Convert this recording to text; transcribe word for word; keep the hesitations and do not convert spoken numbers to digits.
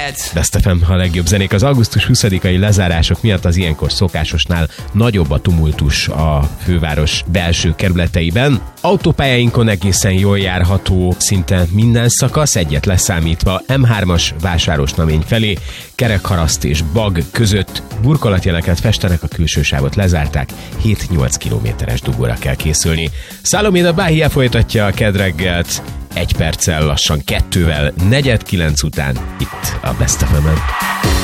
reggelt! Best ef em, a legjobb zenék. Az augusztus huszadikai lezárások miatt az ilyenkor szokásosnál nagyobb a tumultus a főváros belső kerületeiben. Autópályáinkon egészen jól járható szinte minden szakasz, egyet leszámítva em hármas Vásárosnamény felé, Kerekharaszt és Bag között burkolatjeleket festenek, a külső sávot lezárták, hét-nyolc kilométeres dugóra kell készülni. Száloméda Báhia folytatja a Kedd reggelt, egy perccel lassan kettővel, negyed kilenc után itt a Best ef emen.